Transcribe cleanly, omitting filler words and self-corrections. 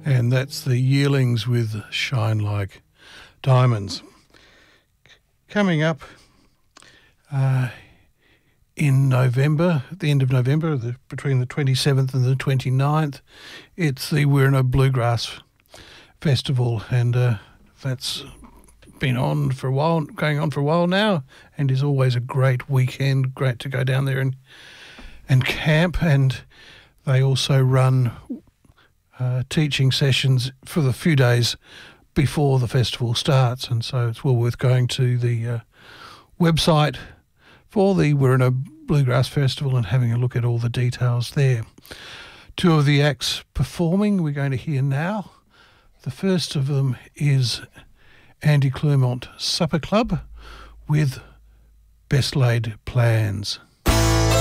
and that's the Yearlings with Shine Like Diamonds. Coming up in November, at the end of November, between the 27th and the 29th, it's the Wirrina Bluegrass Festival, and that's been on for a while, going on for a while now, and is always a great weekend, great to go down there and camp. And they also run teaching sessions for the few days before the festival starts, and so it's well worth going to the website for the Wirrina Bluegrass Festival and having a look at all the details there. Two of the acts performing we're going to hear now. The first of them is Andy Clermont Supper Club with Best Laid Plans.